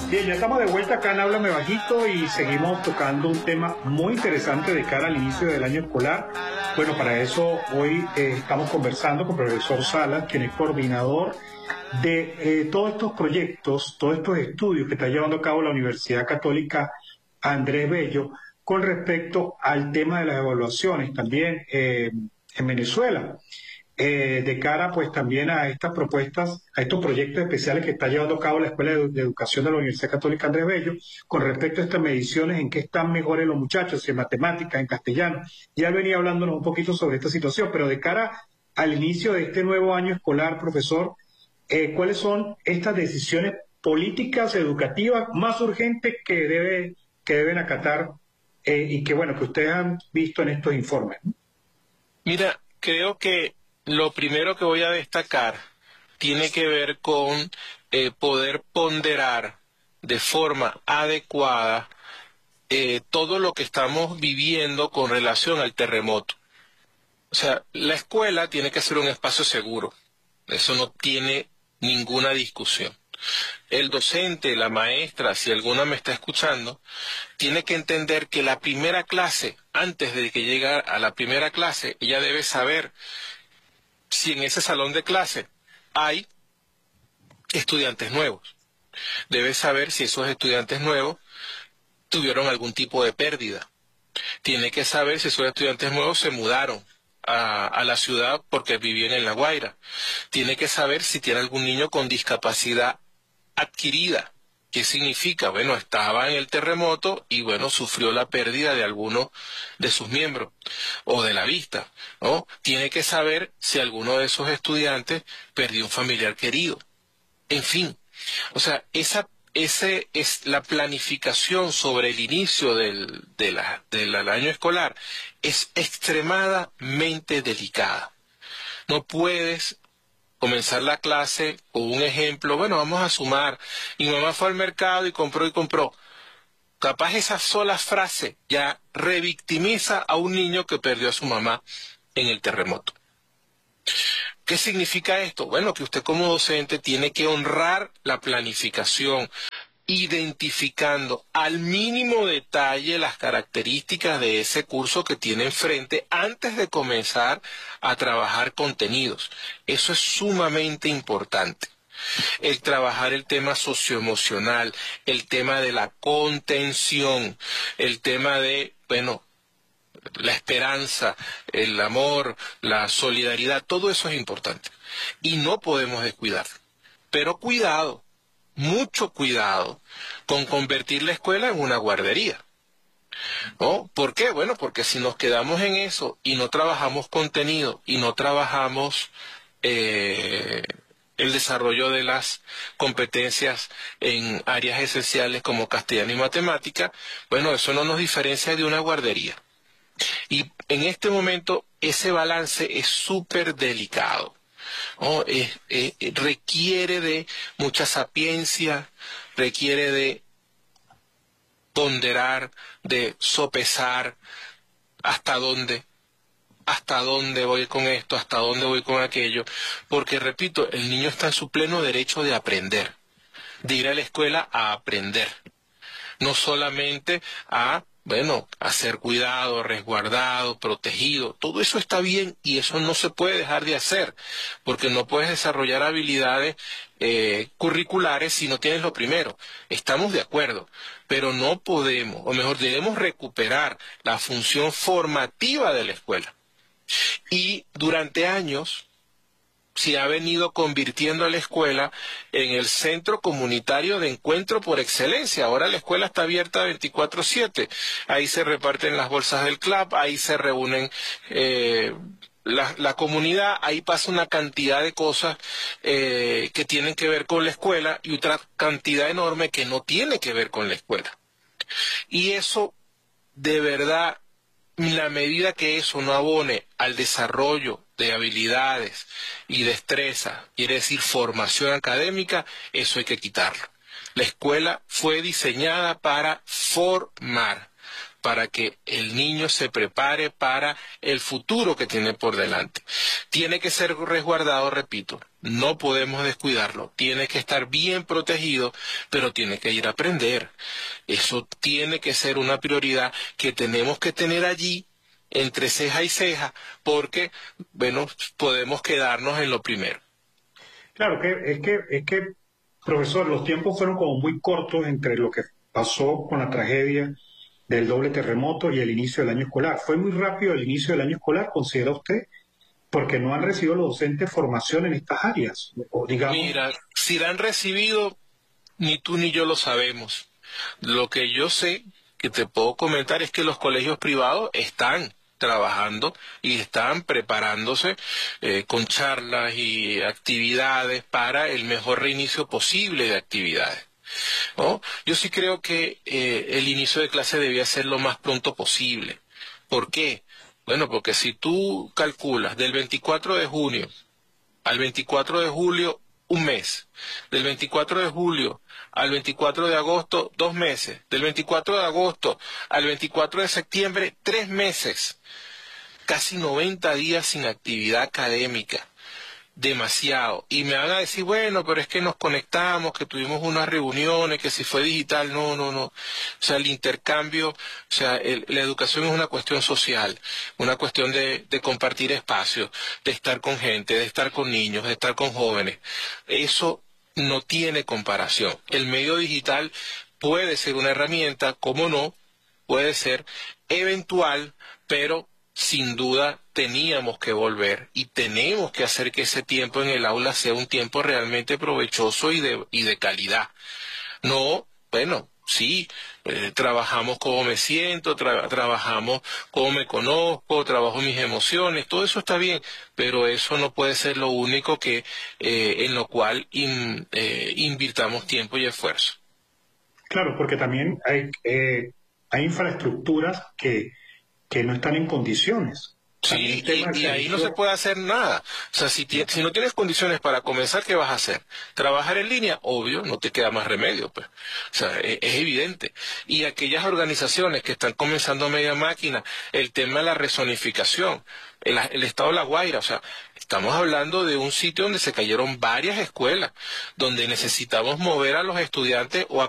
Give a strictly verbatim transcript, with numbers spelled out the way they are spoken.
Bien, ya estamos de vuelta acá en Háblame Bajito y seguimos tocando un tema muy interesante de cara al inicio del año escolar. Bueno, para eso hoy eh, estamos conversando con el profesor Salas, quien es coordinador de eh, todos estos proyectos, todos estos estudios que está llevando a cabo la Universidad Católica Andrés Bello con respecto al tema de las evaluaciones también eh, en Venezuela. Eh, de cara pues también a estas propuestas, a estos proyectos especiales que está llevando a cabo la Escuela de, de Educación de la Universidad Católica Andrés Bello, con respecto a estas mediciones, en qué están mejores los muchachos, si en matemáticas, en castellano. Ya venía hablándonos un poquito sobre esta situación, pero de cara al inicio de este nuevo año escolar, profesor, eh, ¿cuáles son estas decisiones políticas educativas más urgentes que, debe, que deben acatar eh, y que, bueno, que ustedes han visto en estos informes? Mira, creo que lo primero que voy a destacar tiene que ver con eh, poder ponderar de forma adecuada eh, todo lo que estamos viviendo con relación al terremoto. O sea, la escuela tiene que ser un espacio seguro. Eso no tiene ninguna discusión. El docente, la maestra, si alguna me está escuchando, tiene que entender que la primera clase, antes de que llegue a la primera clase, ella debe saber si en ese salón de clase hay estudiantes nuevos. Debe saber si esos estudiantes nuevos tuvieron algún tipo de pérdida. Tiene que saber si esos estudiantes nuevos se mudaron a, a la ciudad porque vivían en La Guaira. Tiene que saber si tiene algún niño con discapacidad adquirida. ¿Qué significa? Bueno, estaba en el terremoto y, bueno, sufrió la pérdida de alguno de sus miembros o de la vista, ¿no? Tiene que saber si alguno de esos estudiantes perdió un familiar querido. En fin, o sea, esa, ese es la planificación sobre el inicio del, de la, del año escolar es extremadamente delicada. No puedes comenzar la clase con un ejemplo, bueno, vamos a sumar, y mi mamá fue al mercado y compró y compró. Capaz esa sola frase ya revictimiza a un niño que perdió a su mamá en el terremoto. ¿Qué significa esto? Bueno, que usted como docente tiene que honrar la planificación, identificando al mínimo detalle las características de ese curso que tiene enfrente antes de comenzar a trabajar contenidos. Eso es sumamente importante. El trabajar el tema socioemocional, el tema de la contención, el tema de, bueno, la esperanza, el amor, la solidaridad, todo eso es importante. Y no podemos descuidarlo. Pero cuidado. Mucho cuidado con convertir la escuela en una guardería. ¿No? ¿Por qué? Bueno, porque si nos quedamos en eso y no trabajamos contenido y no trabajamos eh, el desarrollo de las competencias en áreas esenciales como castellano y matemática, bueno, eso no nos diferencia de una guardería. Y en este momento ese balance es súper delicado. Oh, eh, eh, requiere de mucha sapiencia, requiere de ponderar, de sopesar hasta dónde, hasta dónde voy con esto, hasta dónde voy con aquello, porque repito, el niño está en su pleno derecho de aprender, de ir a la escuela a aprender, no solamente a bueno, a ser cuidado, resguardado, protegido, todo eso está bien y eso no se puede dejar de hacer, porque no puedes desarrollar habilidades eh, curriculares si no tienes lo primero. Estamos de acuerdo, pero no podemos, o mejor, debemos recuperar la función formativa de la escuela. Y durante años se ha venido convirtiendo a la escuela en el centro comunitario de encuentro por excelencia. Ahora la escuela está abierta veinticuatro siete. Ahí se reparten las bolsas del C L A P, ahí se reúnen eh, la, la comunidad, ahí pasa una cantidad de cosas eh, que tienen que ver con la escuela y otra cantidad enorme que no tiene que ver con la escuela. Y eso, de verdad, en la medida que eso no abone al desarrollo de habilidades y destrezas, quiere decir formación académica, eso hay que quitarlo. La escuela fue diseñada para formar, para que el niño se prepare para el futuro que tiene por delante. Tiene que ser resguardado, repito, no podemos descuidarlo, tiene que estar bien protegido, pero tiene que ir a aprender. Eso tiene que ser una prioridad que tenemos que tener allí entre ceja y ceja, porque, bueno, podemos quedarnos en lo primero. Claro, que es que, es que, profesor, los tiempos fueron como muy cortos entre lo que pasó con la tragedia del doble terremoto y el inicio del año escolar. Fue muy rápido el inicio del año escolar, ¿considera usted? Porque no han recibido los docentes formación en estas áreas. O digamos... Mira, si la han recibido, ni tú ni yo lo sabemos. Lo que yo sé, que te puedo comentar, es que los colegios privados están trabajando y están preparándose eh, con charlas y actividades para el mejor reinicio posible de actividades, ¿no? Yo sí creo que eh, el inicio de clase debía ser lo más pronto posible. ¿Por qué? Bueno, porque si tú calculas del veinticuatro de junio al veinticuatro de julio, un mes. Del veinticuatro de julio al veinticuatro de agosto, dos meses. Del veinticuatro de agosto al veinticuatro de septiembre, tres meses. Casi noventa días sin actividad académica. Demasiado. Y me van a decir, bueno, pero es que nos conectamos, que tuvimos unas reuniones, que si fue digital. No, no, no. O sea, el intercambio, o sea, el, la educación es una cuestión social, una cuestión de, de compartir espacios, de estar con gente, de estar con niños, de estar con jóvenes. Eso no tiene comparación. El medio digital puede ser una herramienta, como no, puede ser eventual, pero sin duda teníamos que volver y tenemos que hacer que ese tiempo en el aula sea un tiempo realmente provechoso y de, y de calidad. No, bueno, sí, eh, trabajamos cómo me siento, tra trabajamos cómo me conozco, trabajo mis emociones, todo eso está bien, pero eso no puede ser lo único que eh, en lo cual in, eh, invirtamos tiempo y esfuerzo. Claro, porque también hay, eh, hay infraestructuras que que no están en condiciones. Sí, y, y ahí no se puede hacer nada. O sea, si, si no tienes condiciones para comenzar, ¿qué vas a hacer? ¿Trabajar en línea? Obvio, no te queda más remedio, pues. O sea, es, es evidente. Y aquellas organizaciones que están comenzando a media máquina, el tema de la rezonificación, el, el estado de La Guaira, o sea, estamos hablando de un sitio donde se cayeron varias escuelas, donde necesitamos mover a los estudiantes o a